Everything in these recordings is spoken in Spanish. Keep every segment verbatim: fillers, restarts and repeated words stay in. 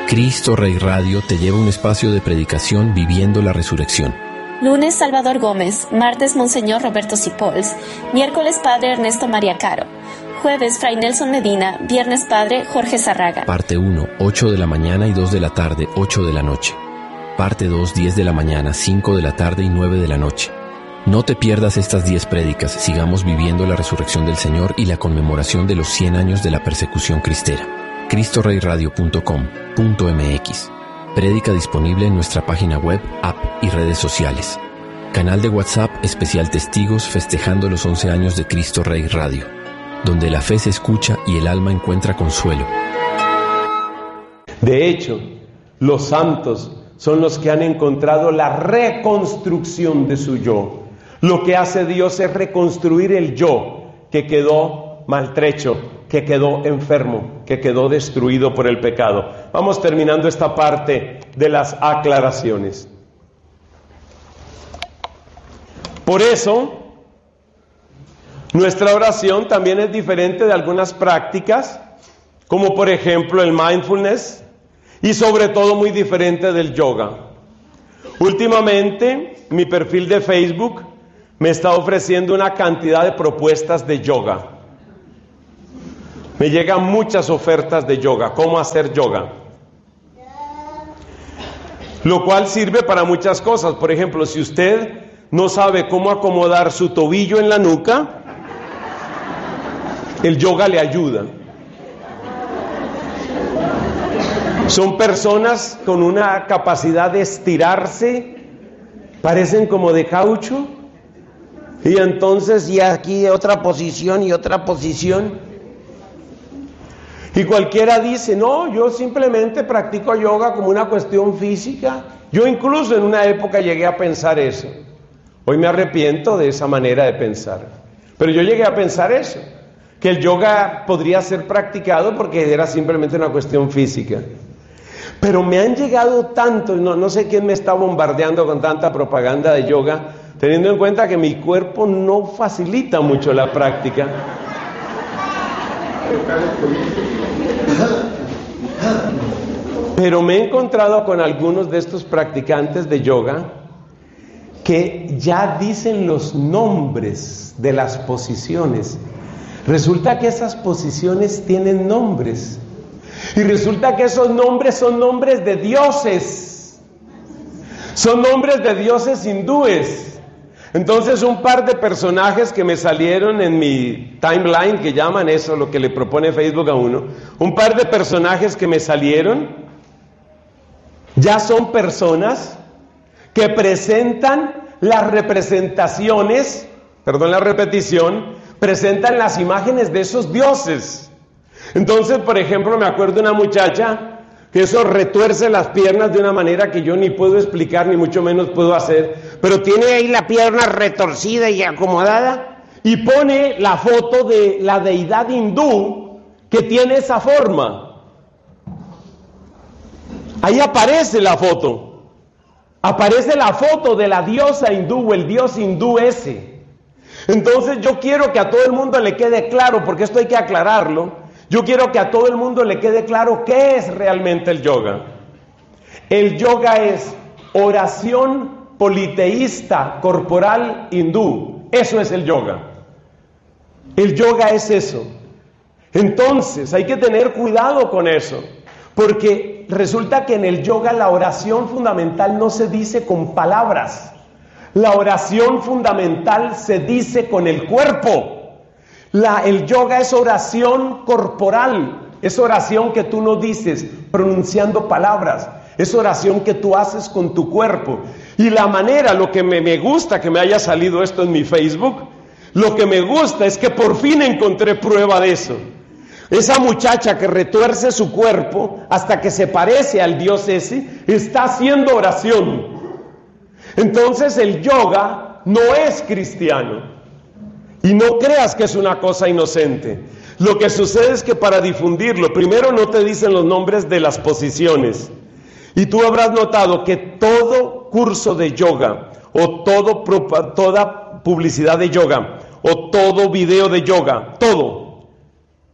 Cristo Rey Radio te lleva a un espacio de predicación viviendo la resurrección. Lunes, Salvador Gómez. Martes, Monseñor Roberto Sipols. Miércoles, Padre Ernesto María Caro. Jueves, Fray Nelson Medina. Viernes, Padre Jorge Zarraga. Parte uno, ocho de la mañana y dos de la tarde, ocho de la noche. Parte dos, diez de la mañana, cinco de la tarde y nueve de la noche. No te pierdas estas diez prédicas. Sigamos viviendo la resurrección del Señor y la conmemoración de los cien años de la persecución cristera. cristo rey radio punto com punto m x. Prédica disponible en nuestra página web, app y redes sociales. Canal de WhatsApp especial Testigos festejando los once años de Cristo Rey Radio, donde la fe se escucha y el alma encuentra consuelo. De hecho, los santos son los que han encontrado la reconstrucción de su yo. Lo que hace Dios es reconstruir el yo que quedó maltrecho, que quedó enfermo, que quedó destruido por el pecado. Vamos terminando esta parte de las aclaraciones. Por eso, nuestra oración también es diferente de algunas prácticas, como por ejemplo el mindfulness, y sobre todo muy diferente del yoga. Últimamente, mi perfil de Facebook me está ofreciendo una cantidad de propuestas de yoga. Me llegan muchas ofertas de yoga, cómo hacer yoga. Lo cual sirve para muchas cosas. Por ejemplo, si usted no sabe cómo acomodar su tobillo en la nuca, el yoga le ayuda. Son personas con una capacidad de estirarse, parecen como de caucho, y entonces y aquí otra posición y otra posición. Y cualquiera dice, no, yo simplemente practico yoga como una cuestión física. Yo incluso en una época llegué a pensar eso. Hoy me arrepiento de esa manera de pensar. Pero yo llegué a pensar eso, que el yoga podría ser practicado porque era simplemente una cuestión física. Pero me han llegado tanto, no, no sé quién me está bombardeando con tanta propaganda de yoga, teniendo en cuenta que mi cuerpo no facilita mucho la práctica. Pero me he encontrado con algunos de estos practicantes de yoga que ya dicen los nombres de las posiciones. Resulta que esas posiciones tienen nombres. Y resulta que esos nombres son nombres de dioses. Son nombres de dioses hindúes. Entonces un par de personajes que me salieron en mi timeline, que llaman eso, lo que le propone Facebook a uno, un par de personajes que me salieron, ya son personas que presentan las representaciones, perdón la repetición, presentan las imágenes de esos dioses. Entonces, por ejemplo, me acuerdo de una muchacha que eso retuerce las piernas de una manera que yo ni puedo explicar, ni mucho menos puedo hacer, pero tiene ahí la pierna retorcida y acomodada, y pone la foto de la deidad hindú que tiene esa forma. Ahí aparece la foto, aparece la foto de la diosa hindú o el dios hindú ese. Entonces yo quiero que a todo el mundo le quede claro, porque esto hay que aclararlo. Yo quiero que a todo el mundo le quede claro qué es realmente el yoga. El yoga es oración politeísta corporal hindú. Eso es el yoga. El yoga es eso. Entonces hay que tener cuidado con eso, porque resulta que en el yoga la oración fundamental no se dice con palabras. La oración fundamental se dice con el cuerpo. La, el yoga es oración corporal, es oración que tú no dices pronunciando palabras, es oración que tú haces con tu cuerpo. Y la manera, lo que me, me gusta que me haya salido esto en mi Facebook, lo que me gusta es que por fin encontré prueba de eso. Esa muchacha que retuerce su cuerpo hasta que se parece al dios ese, está haciendo oración. Entonces el yoga no es cristiano. Y no creas que es una cosa inocente. Lo que sucede es que para difundirlo, primero no te dicen los nombres de las posiciones. Y tú habrás notado que todo curso de yoga, o todo, toda publicidad de yoga, o todo video de yoga, todo,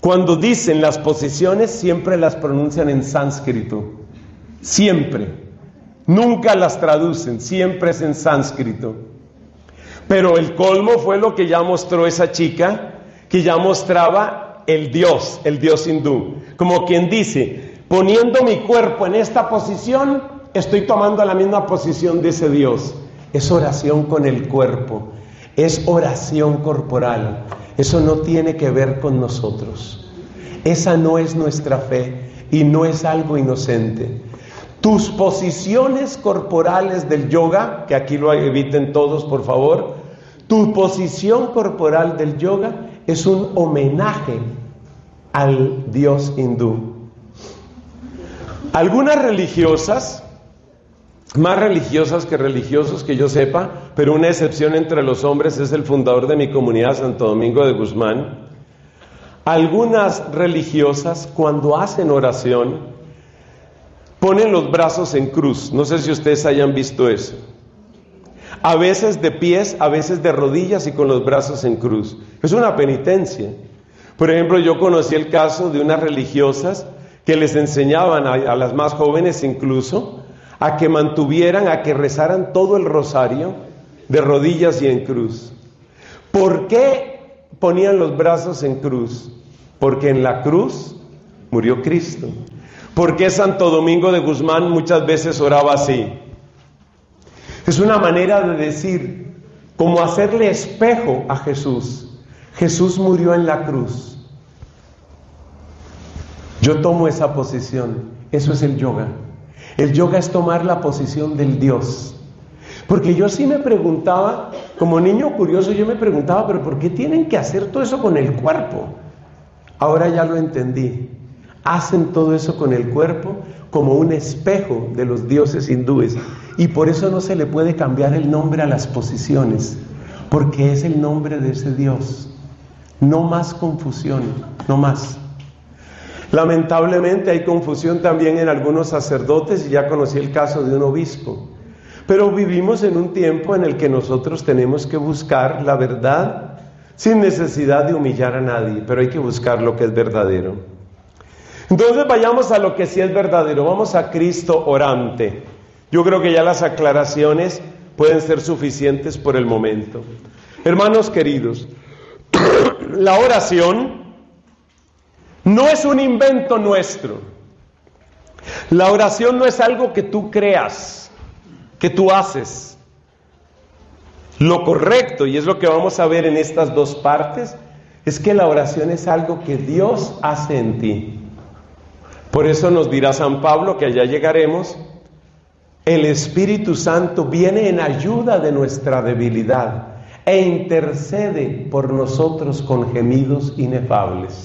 Cuando dicen las posiciones, siempre las pronuncian en sánscrito. Siempre. Nunca las traducen, siempre es en sánscrito. Pero el colmo fue lo que ya mostró esa chica, que ya mostraba el Dios, el Dios hindú. Como quien dice, poniendo mi cuerpo en esta posición, estoy tomando la misma posición de ese Dios. Es oración con el cuerpo, es oración corporal. Eso no tiene que ver con nosotros. Esa no es nuestra fe y no es algo inocente. Tus posiciones corporales del yoga, que aquí lo eviten todos por favor, tu posición corporal del yoga es un homenaje al Dios hindú. Algunas religiosas, más religiosas que religiosos que yo sepa, pero una excepción entre los hombres es el fundador de mi comunidad, Santo Domingo de Guzmán. Algunas religiosas, cuando hacen oración, ponen los brazos en cruz. No sé si ustedes hayan visto eso. A veces de pies, a veces de rodillas y con los brazos en cruz. Es una penitencia. Por ejemplo, yo conocí el caso de unas religiosas que les enseñaban a, a las más jóvenes incluso a que mantuvieran, a que rezaran todo el rosario de rodillas y en cruz. ¿Por qué ponían los brazos en cruz? Porque en la cruz murió Cristo. ¿Por qué Santo Domingo de Guzmán muchas veces oraba así? Es una manera de decir, como hacerle espejo a Jesús. Jesús murió en la cruz. Yo tomo esa posición. Eso es el yoga. El yoga es tomar la posición del Dios. Porque yo sí me preguntaba, como niño curioso, yo me preguntaba, pero ¿por qué tienen que hacer todo eso con el cuerpo? Ahora ya lo entendí. Hacen todo eso con el cuerpo como un espejo de los dioses hindúes. Y por eso no se le puede cambiar el nombre a las posiciones, porque es el nombre de ese Dios. No más confusión, no más. Lamentablemente hay confusión también en algunos sacerdotes, y ya conocí el caso de un obispo. Pero vivimos en un tiempo en el que nosotros tenemos que buscar la verdad sin necesidad de humillar a nadie, pero hay que buscar lo que es verdadero. Entonces vayamos a lo que sí es verdadero. Vamos a Cristo orante. Yo creo que ya las aclaraciones pueden ser suficientes por el momento. Hermanos queridos, la oración no es un invento nuestro. La oración no es algo que tú creas, que tú haces. Lo correcto, y es lo que vamos a ver en estas dos partes, es que la oración es algo que Dios hace en ti. Por eso nos dirá San Pablo, que allá llegaremos, el Espíritu Santo viene en ayuda de nuestra debilidad e intercede por nosotros con gemidos inefables.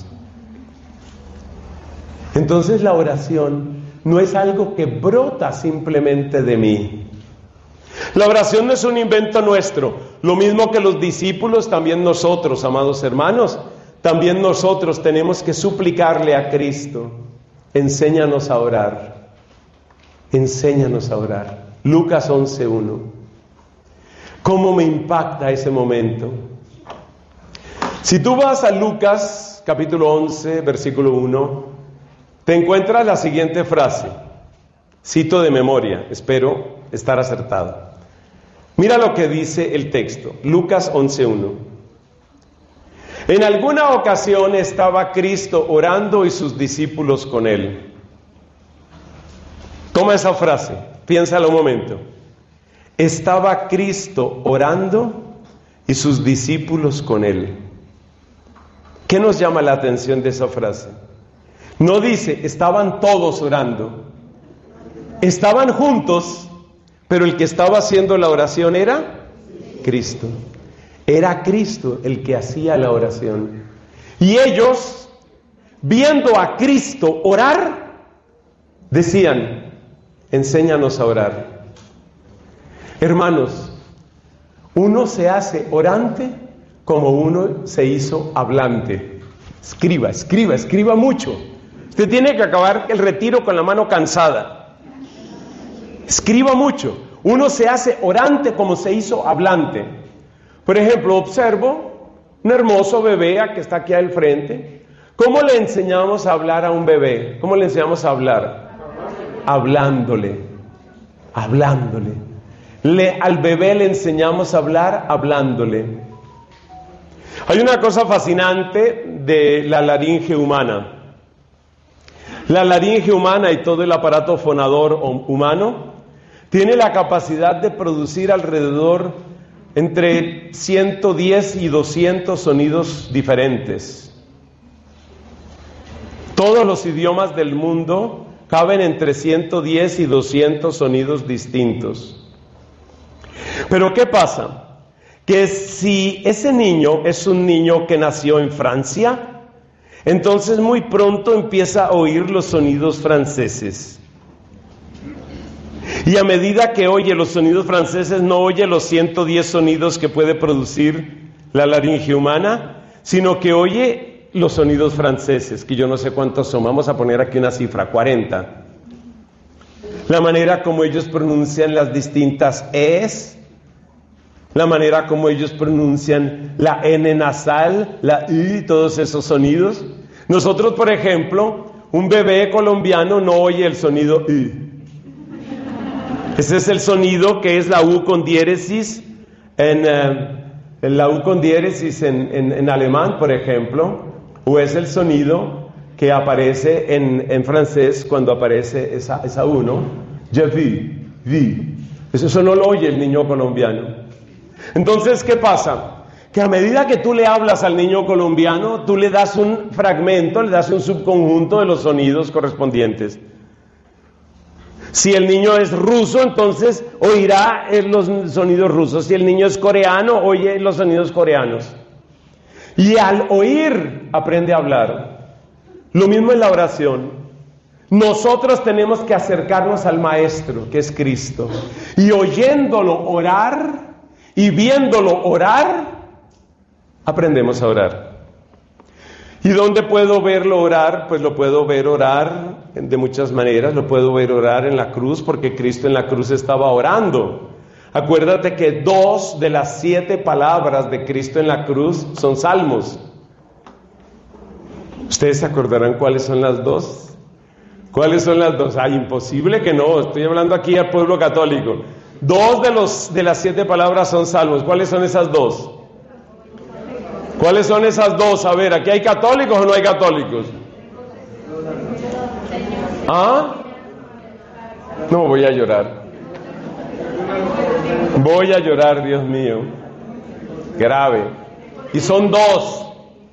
Entonces la oración no es algo que brota simplemente de mí. La oración no es un invento nuestro. Lo mismo que los discípulos, también nosotros, amados hermanos, también nosotros tenemos que suplicarle a Cristo: enséñanos a orar, enséñanos a orar. Lucas once uno. ¿Cómo me impacta ese momento? Si tú vas a Lucas capítulo once, versículo uno, te encuentras la siguiente frase. Cito de memoria, espero estar acertado. Mira lo que dice el texto, Lucas once uno. En alguna ocasión estaba Cristo orando y sus discípulos con él. Toma esa frase, piénsalo un momento. Estaba Cristo orando y sus discípulos con él. ¿Qué nos llama la atención de esa frase? No dice, estaban todos orando. Estaban juntos, pero el que estaba haciendo la oración era Cristo. Era Cristo el que hacía la oración. Y ellos, viendo a Cristo orar, decían: enséñanos a orar. Hermanos, uno se hace orante como uno se hizo hablante. Escriba, escriba, escriba mucho. Usted tiene que acabar el retiro con la mano cansada. Escriba mucho. Uno se hace orante como se hizo hablante. Por ejemplo, observo un hermoso bebé que está aquí al frente, ¿Cómo le enseñamos a hablar a un bebé? ¿Cómo le enseñamos a hablar? Hablándole, hablándole. Le, al bebé le enseñamos a hablar hablándole. Hay una cosa fascinante de la laringe humana. La laringe humana y todo el aparato fonador humano tiene la capacidad de producir alrededor entre ciento diez y doscientos sonidos diferentes. Todos los idiomas del mundo caben entre ciento diez y doscientos sonidos distintos. Pero ¿qué pasa? Que si ese niño es un niño que nació en Francia, entonces muy pronto empieza a oír los sonidos franceses. Y a medida que oye los sonidos franceses, no oye los ciento diez sonidos que puede producir la laringe humana, sino que oye los sonidos franceses, que yo no sé cuántos son. Vamos a poner aquí una cifra, cuarenta. La manera como ellos pronuncian las distintas es, la manera como ellos pronuncian la N nasal, la I, todos esos sonidos. Nosotros, por ejemplo, un bebé colombiano no oye el sonido I. Ese es el sonido que es la U con diéresis en, uh, en la U con diéresis en, en, en alemán, por ejemplo, o es el sonido que aparece en, en francés cuando aparece esa, esa U, ¿no? Je vis, vis. Eso no lo oye el niño colombiano. Entonces, ¿qué pasa? Que a medida que tú le hablas al niño colombiano, tú le das un fragmento, le das un subconjunto de los sonidos correspondientes. Si el niño es ruso, entonces oirá los sonidos rusos. Si el niño es coreano, oye los sonidos coreanos. Y al oír, aprende a hablar. Lo mismo en la oración. Nosotros tenemos que acercarnos al Maestro, que es Cristo. Y oyéndolo orar y viéndolo orar, aprendemos a orar. ¿Y dónde puedo verlo orar? Pues lo puedo ver orar de muchas maneras. Lo puedo ver orar en la cruz, porque Cristo en la cruz estaba orando. Acuérdate que dos de las siete palabras de Cristo en la cruz son salmos. ¿Ustedes se acordarán cuáles son las dos? ¿Cuáles son las dos? Ay, imposible que no. Estoy hablando aquí al pueblo católico. Dos de, los, de las siete palabras son salmos. ¿Cuáles son esas dos? ¿Cuáles son esas dos? A ver, ¿aquí hay católicos o no hay católicos? ¿Ah? No, voy a llorar. Voy a llorar, Dios mío. Grave. Y son dos.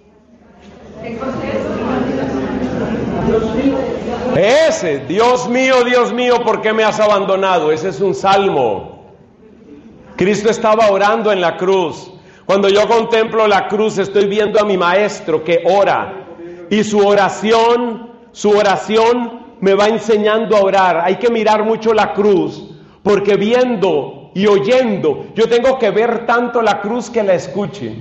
Ese, Dios mío, Dios mío, ¿por qué me has abandonado? Ese es un salmo. Cristo estaba orando en la cruz. Cuando yo contemplo la cruz, estoy viendo a mi Maestro que ora. Y su oración, su oración me va enseñando a orar. Hay que mirar mucho la cruz, porque viendo y oyendo, yo tengo que ver tanto la cruz que la escuche.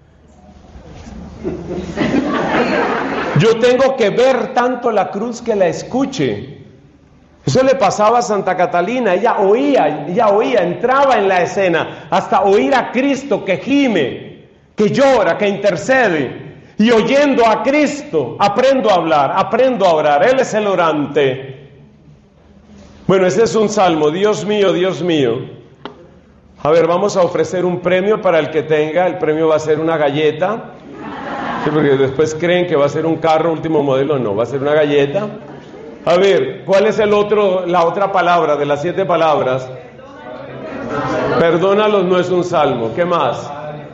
Yo tengo que ver tanto la cruz que la escuche. Eso le pasaba a Santa Catalina. Ella oía, ella oía, entraba en la escena hasta oír a Cristo que gime, que llora, que intercede. Y oyendo a Cristo, aprendo a hablar, aprendo a orar. Él es el orante. Bueno, ese es un salmo. Dios mío, Dios mío. A ver, vamos a ofrecer un premio para el que tenga. El premio va a ser una galleta. Sí, porque después creen que va a ser un carro último modelo. No, va a ser una galleta. A ver, ¿cuál es el otro, la otra palabra de las siete palabras? Perdónalos no es un salmo. ¿Qué más?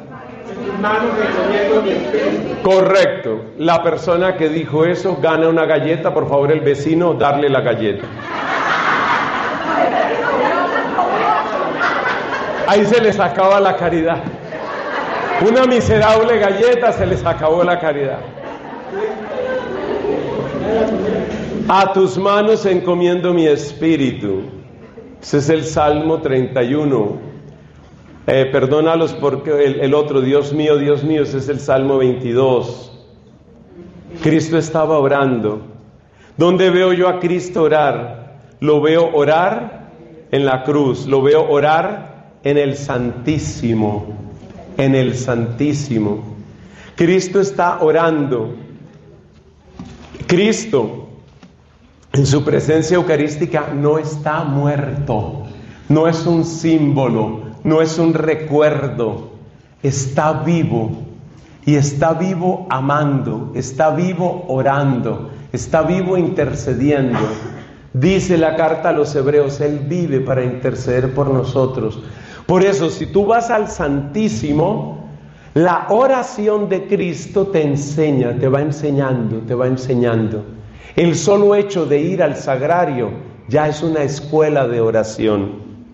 Correcto. La persona que dijo eso gana una galleta. Por favor, el vecino, darle la galleta. Ahí se les acaba la caridad. Una miserable galleta, se les acabó la caridad. A tus manos encomiendo mi espíritu. Ese es el Salmo treinta y uno. Eh, perdónalos porque el, el otro, Dios mío, Dios mío, ese es el Salmo veintidós. Cristo estaba orando. ¿Dónde veo yo a Cristo orar? Lo veo orar en la cruz, lo veo orar en el Santísimo. En el Santísimo. Cristo está orando Cristo, en su presencia eucarística, no está muerto, no es un símbolo, no es un recuerdo, está vivo, y está vivo amando, está vivo orando, está vivo intercediendo. Dice la carta a los Hebreos, Él vive para interceder por nosotros. Por eso, si tú vas al Santísimo, la oración de Cristo te enseña, te va enseñando, te va enseñando. El solo hecho de ir al sagrario ya es una escuela de oración.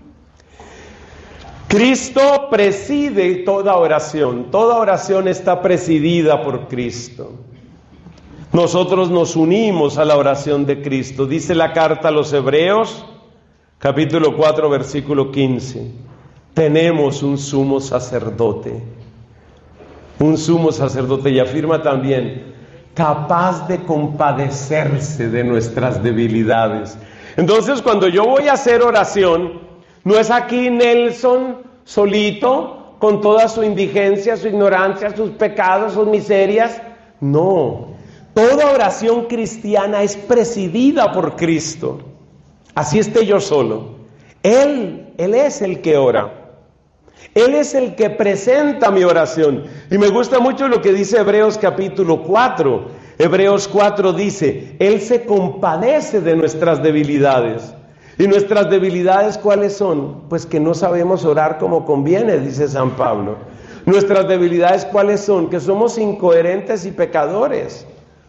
Cristo preside toda oración, toda oración está presidida por Cristo. Nosotros nos unimos a la oración de Cristo. Dice la carta a los Hebreos, capítulo cuatro, versículo quince. Tenemos un sumo sacerdote, un sumo sacerdote, y afirma también, capaz de compadecerse de nuestras debilidades. Entonces, cuando yo voy a hacer oración, no es aquí Nelson solito, con toda su indigencia, su ignorancia, sus pecados, sus miserias. No, toda oración cristiana es presidida por Cristo. Así esté yo solo. Él, Él es el que ora. Él es el que presenta mi oración. Y me gusta mucho lo que dice Hebreos capítulo cuatro. Hebreos cuatro dice, Él se compadece de nuestras debilidades. ¿Y nuestras debilidades cuáles son? Pues que no sabemos orar como conviene, dice San Pablo. Nuestras debilidades cuáles son? Que somos incoherentes y pecadores.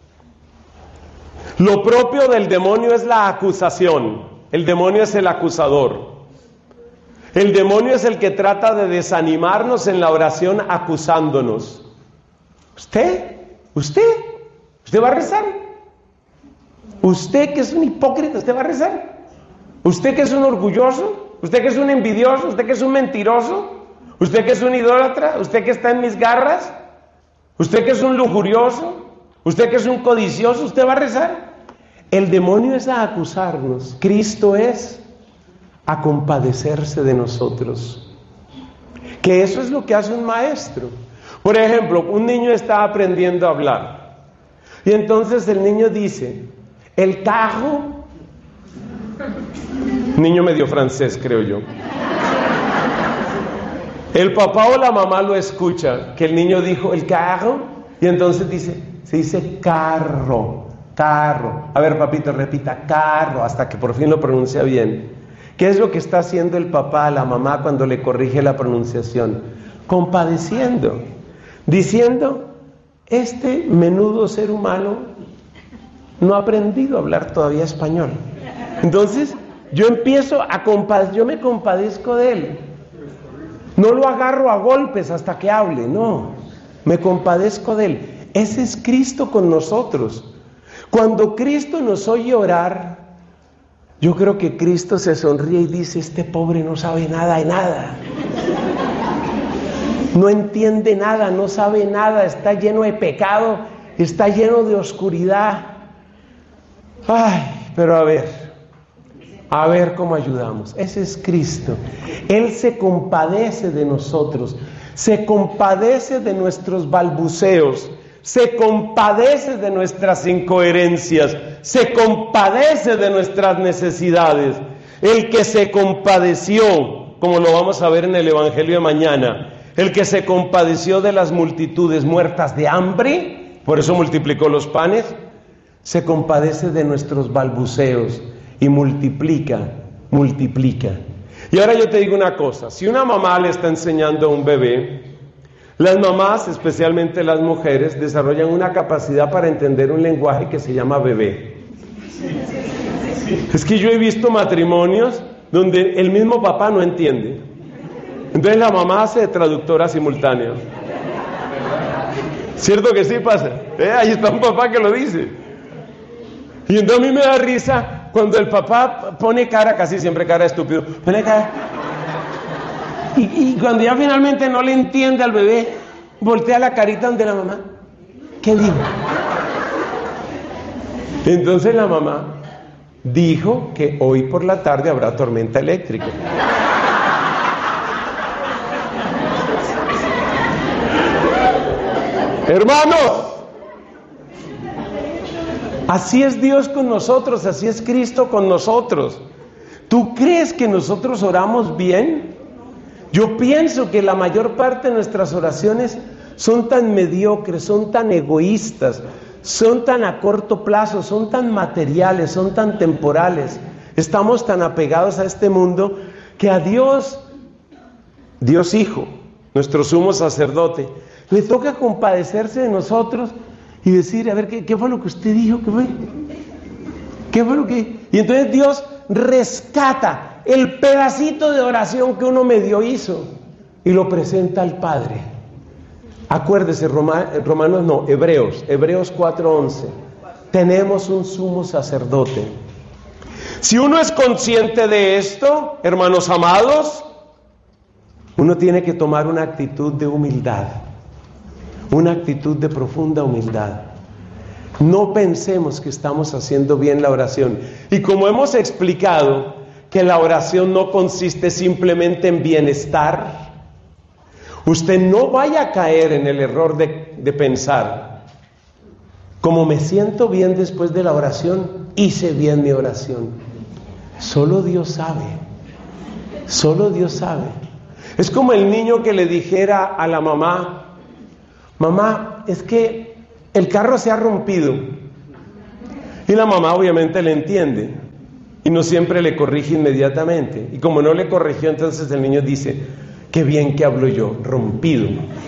Lo propio del demonio es la acusación. El demonio es el acusador. El demonio es el que trata de desanimarnos en la oración acusándonos. ¿Usted? ¿Usted? ¿Usted va a rezar? ¿Usted que es un hipócrita, usted va a rezar? ¿Usted que es un orgulloso? ¿Usted que es un envidioso? ¿Usted que es un mentiroso? ¿Usted que es un idólatra? ¿Usted que está en mis garras? ¿Usted que es un lujurioso? ¿Usted que es un codicioso? ¿Usted va a rezar? El demonio es a acusarnos. Cristo es a compadecerse de nosotros. Que eso es lo que hace un maestro. Por ejemplo, un niño está aprendiendo a hablar. Y entonces el niño dice, el carro... Niño medio francés, creo yo. El papá o la mamá lo escucha, que el niño dijo el carro, y entonces dice, se dice carro, carro. A ver, papito, repita, carro, hasta que por fin lo pronuncia bien. ¿Qué es lo que está haciendo el papá a la mamá cuando le corrige la pronunciación? Compadeciendo, diciendo, este menudo ser humano no ha aprendido a hablar todavía español. Entonces, yo empiezo a compadecer, yo me compadezco de él. No lo agarro a golpes hasta que hable, no. Me compadezco de él. Ese es Cristo con nosotros. Cuando Cristo nos oye orar, yo creo que Cristo se sonríe y dice, este pobre no sabe nada de nada. No entiende nada, no sabe nada, está lleno de pecado, está lleno de oscuridad. Ay, pero a ver... A ver cómo ayudamos. Ese es Cristo. Él se compadece de nosotros, se compadece de nuestros balbuceos, se compadece de nuestras incoherencias, se compadece de nuestras necesidades. El que se compadeció, como lo vamos a ver en el Evangelio de mañana, el que se compadeció de las multitudes muertas de hambre, por eso multiplicó los panes, se compadece de nuestros balbuceos. Y multiplica, multiplica. Y ahora yo te digo una cosa, si una mamá le está enseñando a un bebé, las mamás, especialmente las mujeres, desarrollan una capacidad para entender un lenguaje que se llama bebé. Es que yo he visto matrimonios donde el mismo papá no entiende. Entonces la mamá hace de traductora simultánea. ¿Cierto que sí pasa? ¿Eh? Ahí está un papá que lo dice. Y entonces a mí me da risa cuando el papá pone cara, casi siempre cara de estúpido, pone cara, y, y cuando ya finalmente no le entiende al bebé, voltea la carita donde la mamá, ¿qué digo? Entonces la mamá dijo que hoy por la tarde habrá tormenta eléctrica. Hermanos, Así es Dios con nosotros, así es Cristo con nosotros. ¿Tú crees que nosotros oramos bien? Yo pienso que la mayor parte de nuestras oraciones son tan mediocres, son tan egoístas, son tan a corto plazo, son tan materiales, son tan temporales. Estamos tan apegados a este mundo que a Dios, Dios Hijo, nuestro sumo sacerdote, le toca compadecerse de nosotros y decir, a ver, ¿qué, qué fue lo que usted dijo? ¿Qué fue? ¿Qué fue lo que...? Y entonces Dios rescata el pedacito de oración que uno medio hizo y lo presenta al Padre. Acuérdese, Roma, Romanos no, Hebreos, Hebreos cuatro once. Tenemos un sumo sacerdote. Si uno es consciente de esto, hermanos amados, uno tiene que tomar una actitud de humildad, una actitud de profunda humildad. No pensemos que estamos haciendo bien la oración. Y como hemos explicado que la oración no consiste simplemente en bienestar, usted no vaya a caer en el error de, de pensar, como me siento bien después de la oración, hice bien mi oración. Solo Dios sabe, solo Dios sabe. Es como el niño que le dijera a la mamá, mamá, es que el carro se ha rompido. Y la mamá obviamente le entiende y no siempre le corrige inmediatamente. Y como no le corrigió, entonces el niño dice, qué bien que hablo yo, rompido.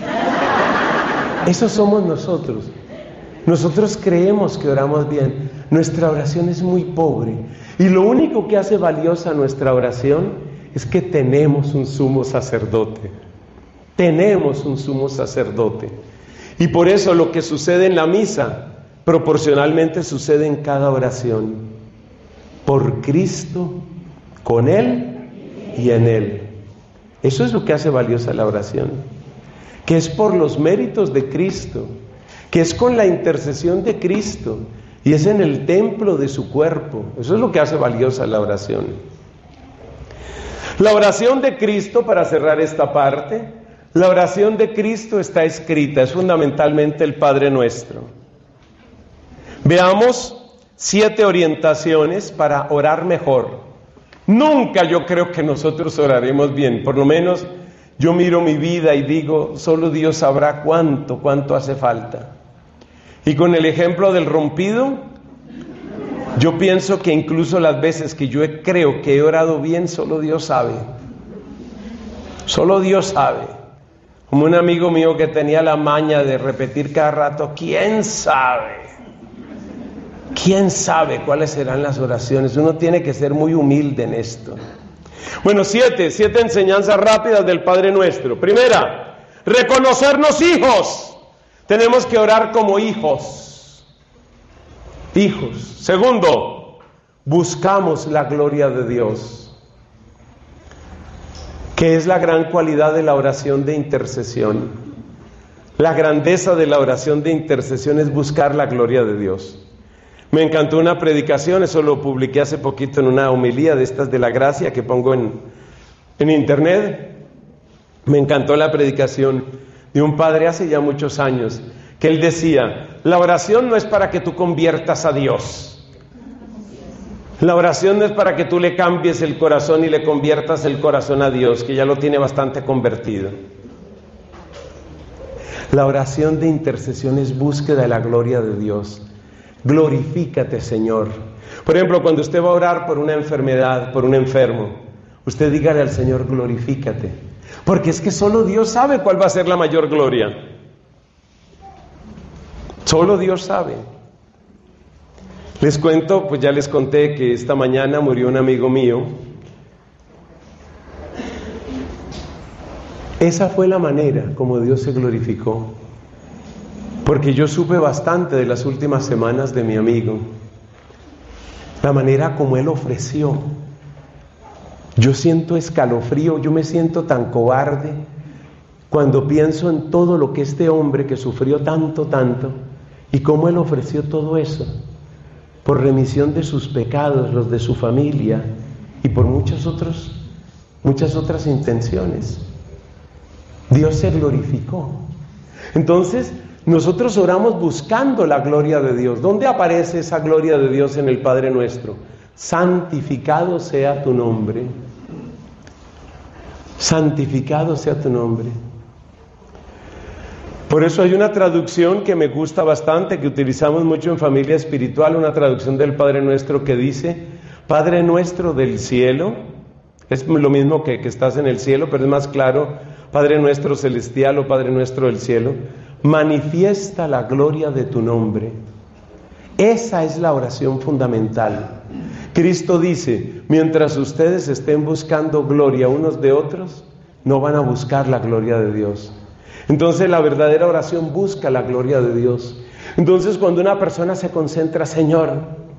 Eso somos nosotros. Nosotros creemos que oramos bien. Nuestra oración es muy pobre. Y lo único que hace valiosa nuestra oración es que tenemos un sumo sacerdote. Tenemos un sumo sacerdote. Y por eso lo que sucede en la misa, proporcionalmente sucede en cada oración. Por Cristo, con Él y en Él. Eso es lo que hace valiosa la oración. Que es por los méritos de Cristo, que es con la intercesión de Cristo, y es en el templo de su cuerpo. Eso es lo que hace valiosa la oración. La oración de Cristo, para cerrar esta parte, la oración de Cristo está escrita, es fundamentalmente el Padre Nuestro. Veamos siete orientaciones para orar mejor. Nunca yo creo que nosotros oraremos bien, por lo menos yo miro mi vida y digo, solo Dios sabrá cuánto, cuánto hace falta. Y con el ejemplo del rompido, yo pienso que incluso las veces que yo creo que he orado bien, solo Dios sabe. Solo Dios sabe. Como un amigo mío que tenía la maña de repetir cada rato, ¿quién sabe? ¿Quién sabe cuáles serán las oraciones? Uno tiene que ser muy humilde en esto. Bueno, siete, siete enseñanzas rápidas del Padre Nuestro. Primera, reconocernos hijos. Tenemos que orar como hijos. Hijos. Segundo, buscamos la gloria de Dios, que es la gran cualidad de la oración de intercesión. La grandeza de la oración de intercesión es buscar la gloria de Dios. Me encantó una predicación, eso lo publiqué hace poquito en una homilía de estas de la gracia que pongo en, en internet. Me encantó la predicación de un padre hace ya muchos años, que él decía, la oración no es para que tú conviertas a Dios. La oración no es para que tú le cambies el corazón y le conviertas el corazón a Dios, que ya lo tiene bastante convertido. La oración de intercesión es búsqueda de la gloria de Dios. Glorifícate, Señor. Por ejemplo, cuando usted va a orar por una enfermedad, por un enfermo, usted dígale al Señor, glorifícate. Porque es que solo Dios sabe cuál va a ser la mayor gloria. Solo Dios sabe. Les cuento, pues ya les conté que esta mañana murió un amigo mío. Esa fue la manera como Dios se glorificó. Porque yo supe bastante de las últimas semanas de mi amigo. La manera como él ofreció. Yo siento escalofrío, yo me siento tan cobarde cuando pienso en todo lo que este hombre que sufrió tanto, tanto, y cómo él ofreció todo eso, por remisión de sus pecados, los de su familia, y por muchos otros, muchas otras intenciones. Dios se glorificó. Entonces, nosotros oramos buscando la gloria de Dios. ¿Dónde aparece esa gloria de Dios en el Padre Nuestro? Santificado sea tu nombre. Santificado sea tu nombre. Por eso hay una traducción que me gusta bastante, que utilizamos mucho en Familia Espiritual, una traducción del Padre Nuestro que dice: Padre nuestro del cielo, es lo mismo que, que estás en el cielo, pero es más claro, Padre nuestro celestial o Padre nuestro del cielo, manifiesta la gloria de tu nombre. Esa es la oración fundamental. Cristo dice: mientras ustedes estén buscando gloria unos de otros, no van a buscar la gloria de Dios. Entonces la verdadera oración busca la gloria de Dios. Entonces cuando una persona se concentra, Señor,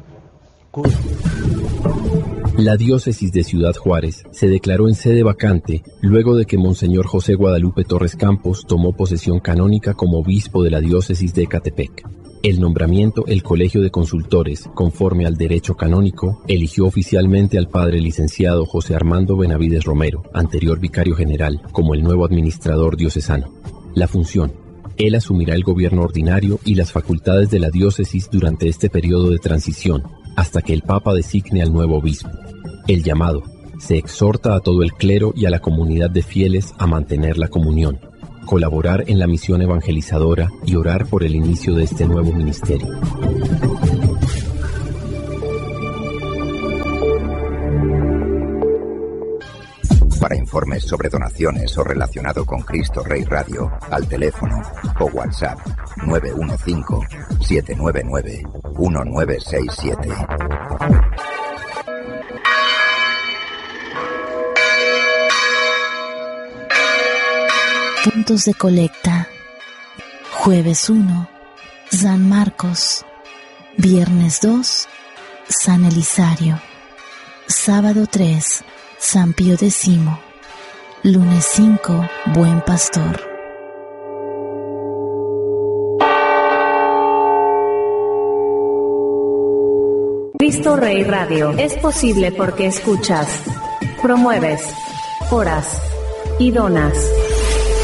la diócesis de Ciudad Juárez se declaró en sede vacante luego de que Monseñor José Guadalupe Torres Campos tomó posesión canónica como obispo de la diócesis de Ecatepec. El nombramiento, el Colegio de Consultores, conforme al derecho canónico, eligió oficialmente al padre licenciado José Armando Benavides Romero, anterior vicario general, como el nuevo administrador diocesano. La función: él asumirá el gobierno ordinario y las facultades de la diócesis durante este periodo de transición, hasta que el Papa designe al nuevo obispo. El llamado: se exhorta a todo el clero y a la comunidad de fieles a mantener la comunión, colaborar en la misión evangelizadora y orar por el inicio de este nuevo ministerio. Para informes sobre donaciones o relacionado con Cristo Rey Radio, al teléfono o WhatsApp nueve uno cinco, siete nueve nueve, uno nueve seis siete. Puntos de colecta. Jueves uno, San Marcos. Viernes dos, San Elisario. Sábado tres, San Pío X. Lunes cinco, Buen Pastor. Cristo Rey Radio es posible porque escuchas, promueves, oras y donas.